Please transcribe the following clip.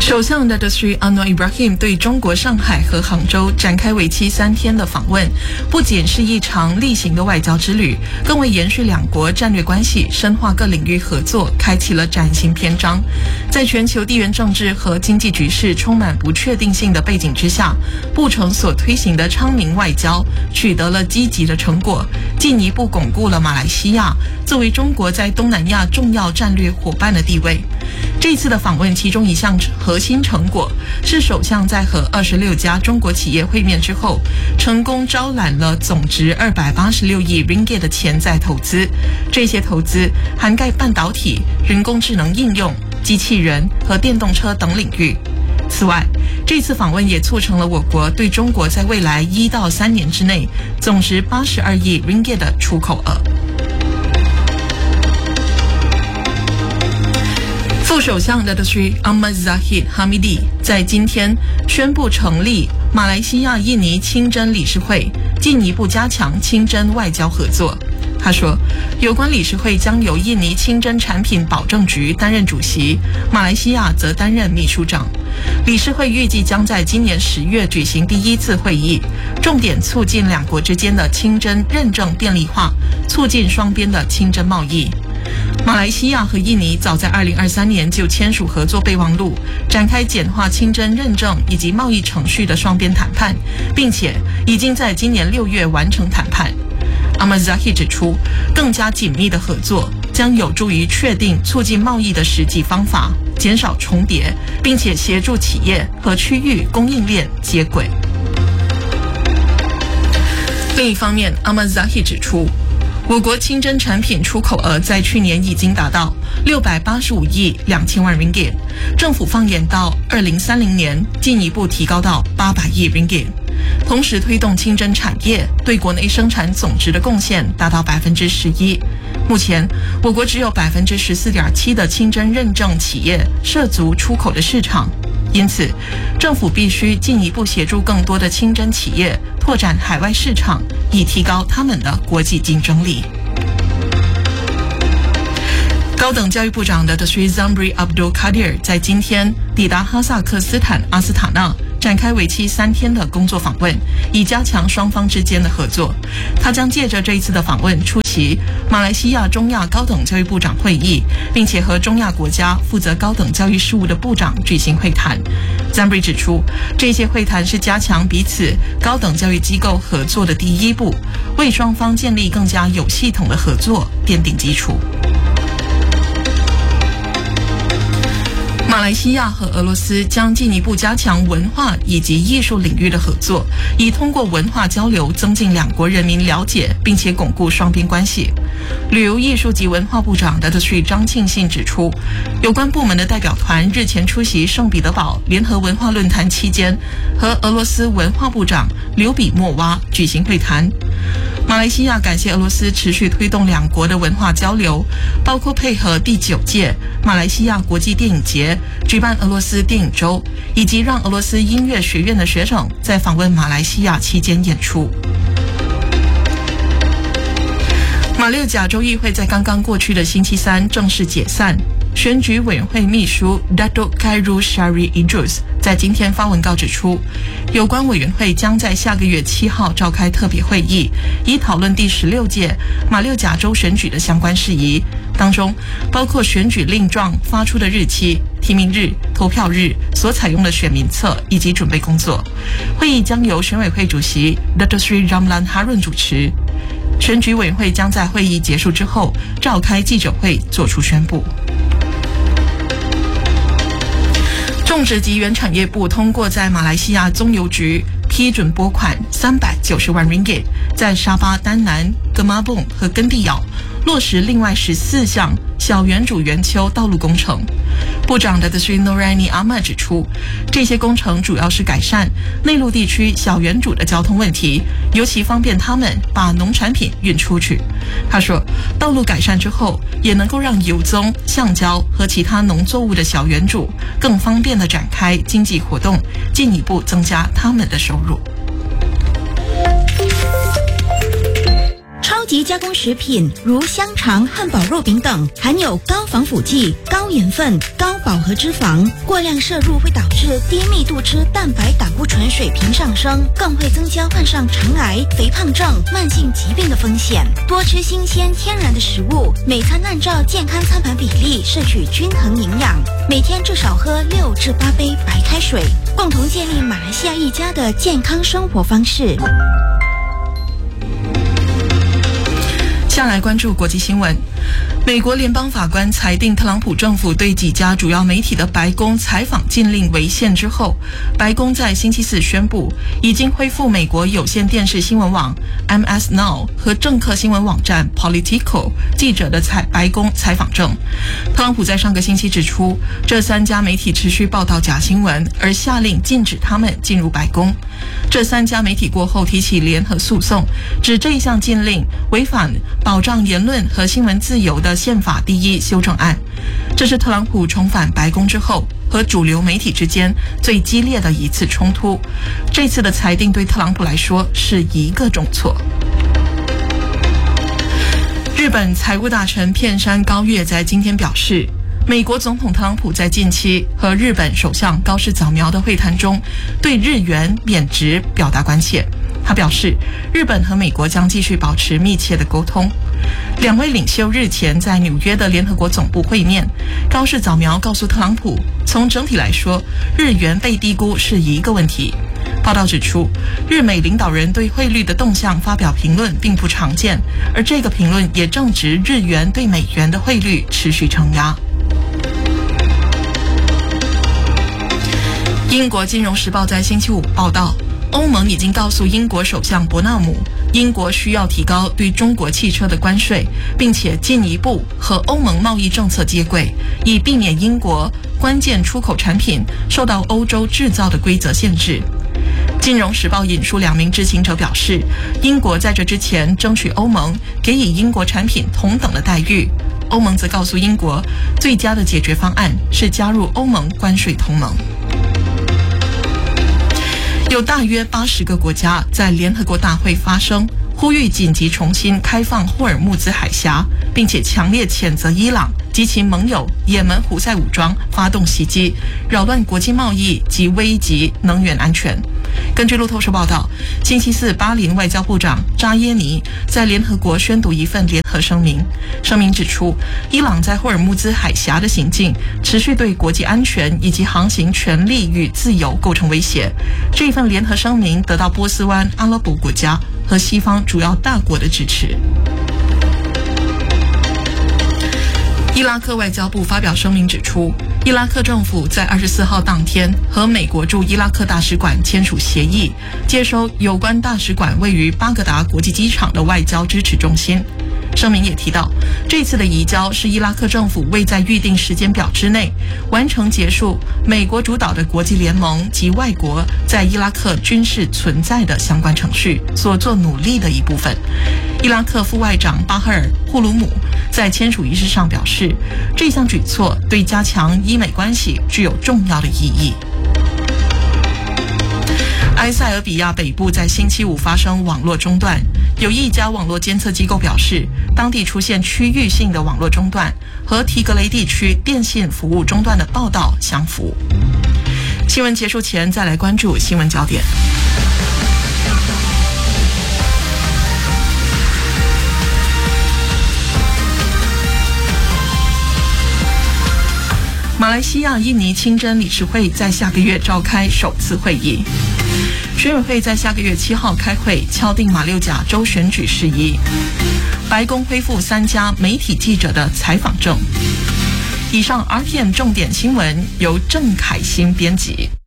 首相 Datuk Seri Anwar Ibrahim 对中国上海和杭州展开为期3天的访问，不仅是一场例行的外交之旅，更为延续两国战略关系、深化各领域合作开启了崭新篇章。在全球地缘政治和经济局势充满不确定性的背景之下，布城所推行的昌明外交取得了积极的成果，进一步巩固了马来西亚作为中国在东南亚重要战略伙伴的地位。这次的访问其中一项核心成果是首相在和26家中国企业会面之后，成功招揽了总值286亿 ringgit 的潜在投资。这些投资涵盖半导体、人工智能应用、机器人和电动车等领域。此外，这次访问也促成了我国对中国在未来1到3年之内总值82亿 ringgit 的出口额。副首相 Datuk Seri Ahmad Zahid Hamidi 在今天宣布成立马来西亚印尼清真理事会，进一步加强清真外交合作。他说，有关理事会将由印尼清真产品保证局担任主席，马来西亚则担任秘书长。理事会预计将在今年10月举行第1次会议，重点促进两国之间的清真认证便利化，促进双边的清真贸易。马来西亚和印尼早在2023年就签署合作备忘录，展开简化清真认证以及贸易程序的双边谈判，并且已经在今年6月完成谈判。Ahmad Zahid 指出，更加紧密的合作将有助于确定促进贸易的实际方法，减少重叠，并且协助企业和区域供应链接轨。另一方面 ，Ahmad Zahid 指出，我国清真产品出口额在去年已经达到685亿2000万 ringgit， 政府放眼到2030年，进一步提高到800亿 ringgit。同时推动清真产业对国内生产总值的贡献达到11%。目前，我国只有14.7%的清真认证企业涉足出口的市场，因此，政府必须进一步协助更多的清真企业拓展海外市场，以提高他们的国际竞争力。高等教育部长Datuk Seri Zambry Abdul Kadir 在今天抵达哈萨克斯坦阿斯塔纳，展开为期3天的工作访问，以加强双方之间的合作。他将借着这一次的访问出席马来西亚中亚高等教育部长会议，并且和中亚国家负责高等教育事务的部长举行会谈。Zambry 指出，这些会谈是加强彼此高等教育机构合作的第一步，为双方建立更加有系统的合作奠定基础。马来西亚和俄罗斯将进一步加强文化以及艺术领域的合作，以通过文化交流增进两国人民了解，并且巩固双边关系。旅游艺术及文化部长Datuk Seri张庆信指出，有关部门的代表团日前出席圣彼得堡联合文化论坛期间，和俄罗斯文化部长刘比莫娃举行会谈。马来西亚感谢俄罗斯持续推动两国的文化交流，包括配合第9届马来西亚国际电影节举办俄罗斯电影周，以及让俄罗斯音乐学院的学生在访问马来西亚期间演出。马六甲州议会在刚刚过去的星期三正式解散。选举委员会秘书 Datuk Khairul Shari Idrus 在今天发文告指出，有关委员会将在下个月7号召开特别会议，以讨论第16届马六甲州选举的相关事宜，当中包括选举令状发出的日期、提名日、投票日所采用的选民册以及准备工作。会议将由选委会主席 Datuk Seri Ramlan Harun 主持。选举委员会将在会议结束之后召开记者会作出宣布。种植及原产业部通过在马来西亚棕油局批准拨款390万 ringgit， 在沙巴、丹南、格马蹦和根地咬落实另外14项小圆主圆丘道路工程。部长Datuk Seri Noraini Ahmad 指出，这些工程主要是改善内陆地区小圆主的交通问题，尤其方便他们把农产品运出去。他说，道路改善之后，也能够让油棕、橡胶和其他农作物的小圆主更方便地展开经济活动，进一步增加他们的收入。 级加工食品如香肠、汉堡肉饼等，含有高防腐剂、高盐分、高饱和脂肪，过量摄入会导致低密度脂蛋白胆固醇水平上升，更会增加患上肠癌、肥胖症、慢性疾病的风险。多吃新鲜天然的食物，每餐按照健康餐盘比例摄取均衡营养，每天至少喝6至8杯白开水，共同建立马来西亚一家的健康生活方式。 下来关注国际新闻。美国联邦法官裁定特朗普政府对几家主要媒体的白宫采访禁令违宪之后，白宫在星期四宣布已经恢复美国有线电视新闻网 MS Now 和政客新闻网站 Politico 记者的白宫采访证。特朗普在上个星期指出，这3家媒体持续报道假新闻，而下令禁止他们进入白宫。这3家媒体过后提起联合诉讼，指这一项禁令违反保障言论和新闻自由的宪法第1修正案。这是特朗普重返白宫之后和主流媒体之间最激烈的一次冲突。这次的裁定对特朗普来说是一个重挫。日本财务大臣片山高月在今天表示，美国总统特朗普在近期和日本首相高市早苗的会谈中，对日元贬值表达关切。他表示，日本和美国将继续保持密切的沟通。2位领袖日前在纽约的联合国总部会面，高市早苗告诉特朗普，从整体来说，日元被低估是一个问题。报道指出，日美领导人对汇率的动向发表评论并不常见，而这个评论也正值日元对美元的汇率持续承压。英国金融时报在星期五报道，欧盟已经告诉英国首相伯纳姆，英国需要提高对中国汽车的关税，并且进一步和欧盟贸易政策接轨，以避免英国关键出口产品受到欧洲制造的规则限制。金融时报引述2名知情者表示，英国在这之前争取欧盟给予英国产品同等的待遇，欧盟则告诉英国，最佳的解决方案是加入欧盟关税同盟。有大约80个国家在联合国大会发声，呼吁紧急重新开放霍尔木兹海峡，并且强烈谴责伊朗及其盟友也门胡塞武装发动袭击，扰乱国际贸易及危及能源安全。根据路透社报道，星期四巴林外交部长扎耶尼在联合国宣读一份联合声明，声明指出，伊朗在霍尔木兹海峡的行径持续对国际安全以及航行权利与自由构成威胁。这份联合声明得到波斯湾阿拉伯国家和西方主要大国的支持。伊拉克外交部发表声明指出，伊拉克政府在24号当天和美国驻伊拉克大使馆签署协议，接收有关大使馆位于巴格达国际机场的外交支持中心。声明也提到，这次的移交是伊拉克政府为在预定时间表之内完成结束美国主导的国际联盟及外国在伊拉克军事存在的相关程序所做努力的一部分。伊拉克副外长巴哈尔·库鲁姆在签署仪式上表示，这项举措对加强伊美关系具有重要的意义。埃塞俄比亚北部在星期五发生网络中断，有一家网络监测机构表示，当地出现区域性的网络中断，和提格雷地区电信服务中断的报道相符。新闻结束前，再来关注新闻焦点。马来西亚印尼清真理事会在下个月召开首次会议，选委会在下个月7号开会，敲定马六甲州选举事宜。白宫恢复3家媒体记者的采访证。以上 RTM 重点新闻由郑凯欣编辑。